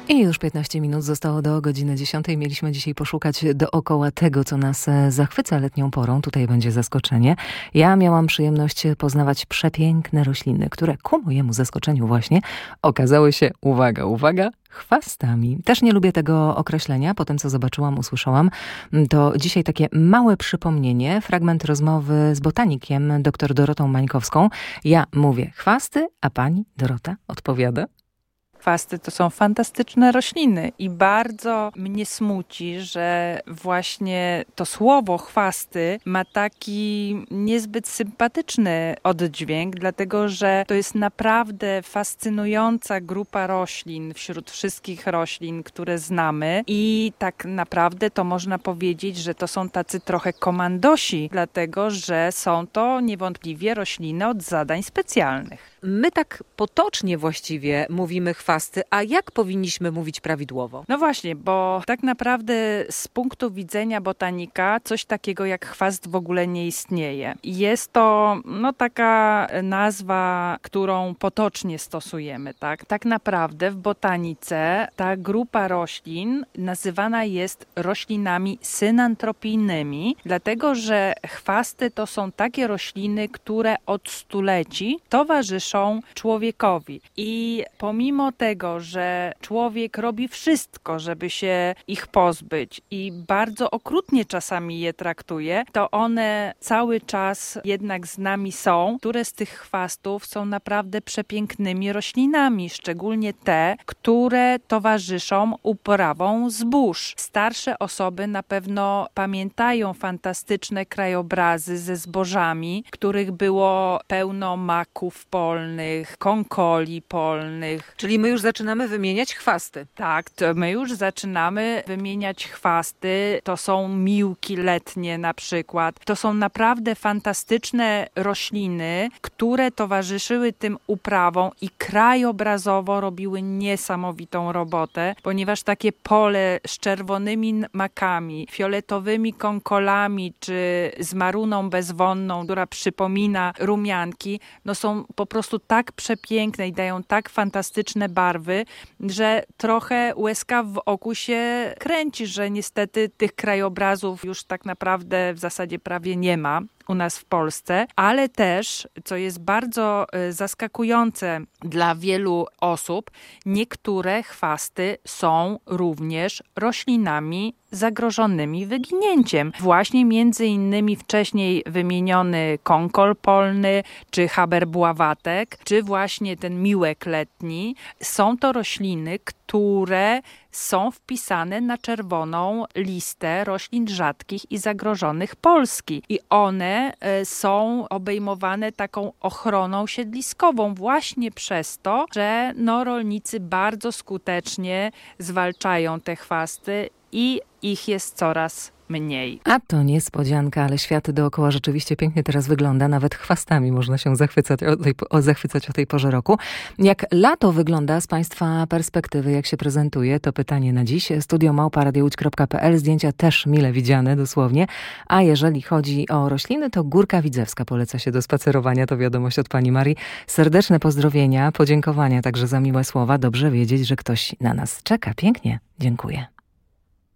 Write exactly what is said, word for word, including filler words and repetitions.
I już piętnaście minut zostało do godziny dziesiątej. Mieliśmy dzisiaj poszukać dookoła tego, co nas zachwyca letnią porą. Tutaj będzie zaskoczenie. Ja miałam przyjemność poznawać przepiękne rośliny, które ku mojemu zaskoczeniu właśnie okazały się, uwaga, uwaga, chwastami. Też nie lubię tego określenia. Po tym, co zobaczyłam, usłyszałam, to dzisiaj takie małe przypomnienie, fragment rozmowy z botanikiem dr Dorotą Mańkowską. Ja mówię chwasty, a pani Dorota odpowiada: Chwasty to są fantastyczne rośliny i bardzo mnie smuci, że właśnie to słowo chwasty ma taki niezbyt sympatyczny oddźwięk, dlatego że to jest naprawdę fascynująca grupa roślin wśród wszystkich roślin, które znamy i tak naprawdę to można powiedzieć, że to są tacy trochę komandosi, dlatego że są to niewątpliwie rośliny od zadań specjalnych. My tak potocznie właściwie mówimy chwasty, a jak powinniśmy mówić prawidłowo? No właśnie, bo tak naprawdę z punktu widzenia botanika coś takiego jak chwast w ogóle nie istnieje. Jest to no taka nazwa, którą potocznie stosujemy, tak? Tak naprawdę w botanice ta grupa roślin nazywana jest roślinami synantropijnymi, dlatego że chwasty to są takie rośliny, które od stuleci towarzyszą człowiekowi. I pomimo tego, że człowiek robi wszystko, żeby się ich pozbyć i bardzo okrutnie czasami je traktuje, to one cały czas jednak z nami są. Które z tych chwastów są naprawdę przepięknymi roślinami, szczególnie te, które towarzyszą uprawom zbóż. Starsze osoby na pewno pamiętają fantastyczne krajobrazy ze zbożami, których było pełno maków polnych, konkoli polnych. Czyli my już zaczynamy wymieniać chwasty. Tak, to my już zaczynamy wymieniać chwasty. To są miłki letnie na przykład. To są naprawdę fantastyczne rośliny, które towarzyszyły tym uprawom i krajobrazowo robiły niesamowitą robotę, ponieważ takie pole z czerwonymi makami, fioletowymi konkolami czy z maruną bezwonną, która przypomina rumianki, no są po prostu tak przepiękne i dają tak fantastyczne barwy, że trochę łezka w oku się kręci, że niestety tych krajobrazów już tak naprawdę w zasadzie prawie nie ma u nas w Polsce, ale też, co jest bardzo zaskakujące dla wielu osób, niektóre chwasty są również roślinami zagrożonymi wyginięciem. Właśnie między innymi wcześniej wymieniony konkol polny, czy haberbuławatek, czy właśnie ten miłek letni. Są to rośliny, które są wpisane na czerwoną listę roślin rzadkich i zagrożonych Polski. I one są obejmowane taką ochroną siedliskową właśnie przez to, że no, rolnicy bardzo skutecznie zwalczają te chwasty i ich jest coraz mniej. A to niespodzianka, ale świat dookoła rzeczywiście pięknie teraz wygląda. Nawet chwastami można się zachwycać o tej, o, zachwycać o tej porze roku. Jak lato wygląda z Państwa perspektywy, jak się prezentuje, to pytanie na dziś. studio małpa radio łódź kropka pe el. Zdjęcia też mile widziane, dosłownie. A jeżeli chodzi o rośliny, to Górka Widzewska poleca się do spacerowania. To wiadomość od pani Marii. Serdeczne pozdrowienia, podziękowania także za miłe słowa. Dobrze wiedzieć, że ktoś na nas czeka. Pięknie. Dziękuję.